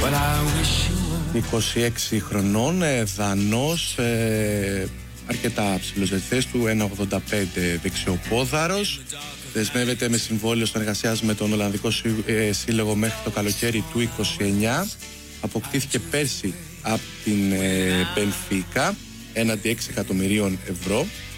26 χρονών, Δανός, αρκετά ψηλός για τη θέση του, 1,85 δεξιοπόδαρος. Δεσμεύεται με συμβόλαιο συνεργασίας με τον Ολλανδικό Σύλλογο μέχρι το καλοκαίρι του 29. Αποκτήθηκε πέρσι από την Μπενφίκα έναντι 6 εκατομμυρίων ευρώ.